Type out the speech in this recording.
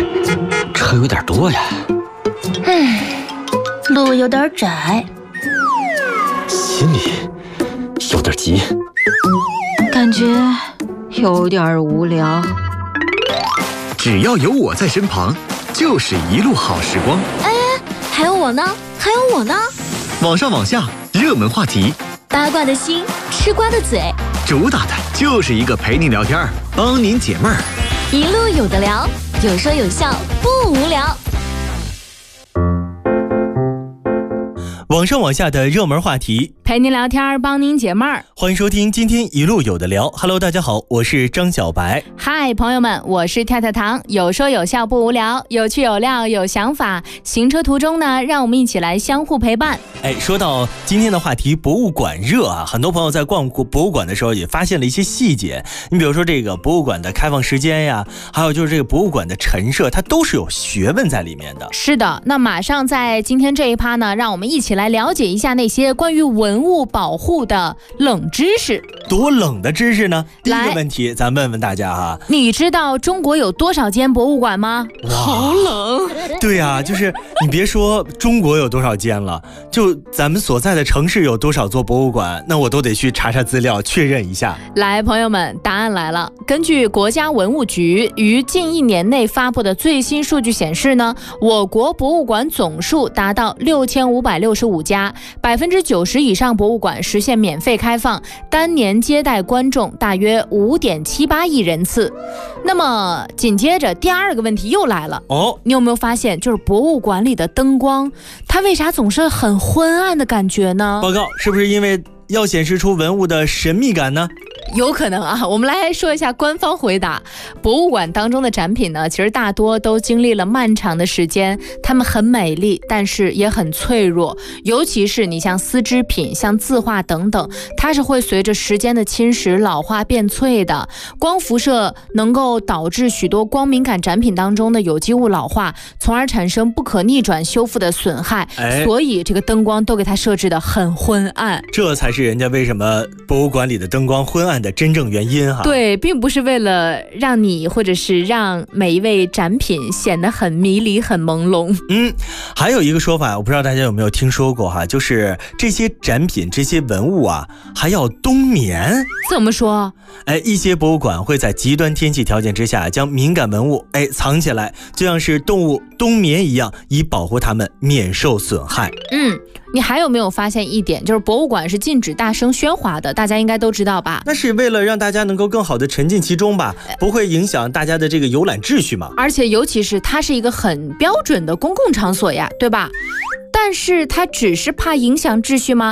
车有点多呀。 路有点窄， 心里有点急， 感觉有点无聊。 只要有我在身旁，就是一路好时光。 还有我呢，还有我呢。 网上网下，热门话题， 八卦的心，吃瓜的嘴， 主打的就是一个陪您聊天，帮您解闷儿。 一路有的聊，有说有笑，不无聊。 网上网下的热门话题， 陪您聊天，帮您解闷儿。 欢迎收听今天一路有的聊。Hello， 大家好，我是张小白。 嗨，朋友们，我是跳跳糖，有说有笑不无聊，有趣有料有想法。行车途中呢，让我们一起来相互陪伴。 说到今天的话题，博物馆热啊，很多朋友在逛博物馆的时候也发现了一些细节。你比如说这个博物馆的开放时间呀，还有就是这个博物馆的陈设，它都是有学问在里面的。 是的，那马上在今天这一趴呢，让我们一起来了解一下那些关于文物保护的冷知识。 多冷的知识呢？第一个问题，咱问问大家哈， 你知道中国有多少间博物馆吗？ 好冷。 对啊，就是你别说中国有多少间了，就咱们所在的城市有多少座博物馆，那我都得去查查资料确认一下。 来，朋友们，答案来了。根据国家文物局于近1年内发布的最新数据显示呢，我国博物馆总数达到6565家，90%以上博物馆实现免费开放，单年接待观众大约5.78亿人次。那么紧接着第二个问题又来了你有没有发现，就是博物馆里的灯光，它为啥总是很昏暗的感觉呢？ 报告，是不是因为要显示出文物的神秘感呢？ 有可能啊，我们来说一下官方回答。博物馆当中的展品呢，其实大多都经历了漫长的时间，它们很美丽，但是也很脆弱。尤其是你像丝织品、像字画等等，它是会随着时间的侵蚀老化变脆的。光辐射能够导致许多光敏感展品当中的有机物老化，从而产生不可逆转修复的损害。所以这个灯光都给它设置的很昏暗， 这才是人家为什么博物馆里的灯光昏暗的真正原因哈。 对，并不是为了让你或者是让每一位展品显得很迷离很朦胧。 还有一个说法，我不知道大家有没有听说过哈，就是这些展品这些文物啊还要冬眠。 怎么说？ 一些博物馆会在极端天气条件之下将敏感文物藏起来，就像是动物冬眠一样，以保护它们免受损害。 你还有没有发现一点，就是博物馆是禁止大声喧哗的，大家应该都知道吧？ 那是为了让大家能够更好的沉浸其中吧，不会影响大家的这个游览秩序嘛。 而且尤其是它是一个很标准的公共场所呀，对吧？但是它只是怕影响秩序吗？